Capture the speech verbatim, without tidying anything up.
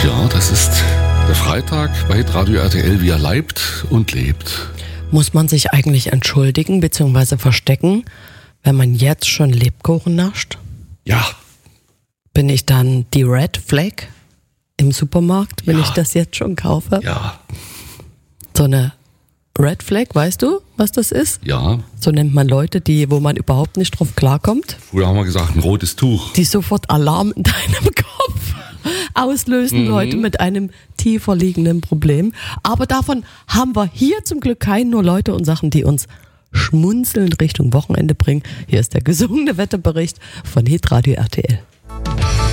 Ja, das ist der Freitag bei Radio R T L, wie er leibt und lebt. Muss man sich eigentlich entschuldigen bzw. verstecken, wenn man jetzt schon Lebkuchen nascht? Ja. Bin ich dann die Red Flag im Supermarkt, wenn Ja. ich das jetzt schon kaufe? Ja. So eine Red Flag, weißt du, was das ist? Ja. So nennt man Leute, die, wo man überhaupt nicht drauf klarkommt, Früher haben wir gesagt, ein rotes Tuch. die sofort Alarm in deinem Kopf auslösen, Mhm. Leute mit einem tiefer liegenden Problem. Aber davon haben wir hier zum Glück keinen, nur Leute und Sachen, die uns schmunzelnd Richtung Wochenende bringen. Hier ist der gesungene Wetterbericht von Hitradio R T L.